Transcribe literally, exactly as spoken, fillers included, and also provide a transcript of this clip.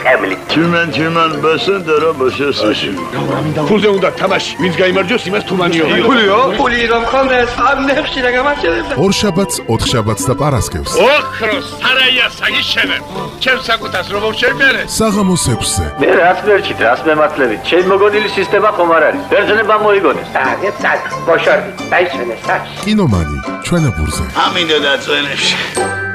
ყემლით. Თიმენ თიმენ ბესენდერა ბესესი. ფულზე უნდა თამაში, ვინც გაიმარჯვოს, იმას თუმანიო. ფულიო? ფული რომ ხონდეს, ამ ნებში რა გამარჯვებდა. ორ შაბათს, ოთხ შაბათს და პარასკევს. ოქროს სარაია საგიშენებ. ჩემს საკუთას რომ მოვშერბერე. საღამოს ექვსზე. მე რას მერჩით, რას მემართლებით? ჩემ მოგონილი სისტემა ხომ არ არის. ბერძნება მოიგონეს. აგეთ სად, ბოშორდი, დაიცვენე სად. კინომანი, ჩვენებურზე. ამინდა და წვენებში.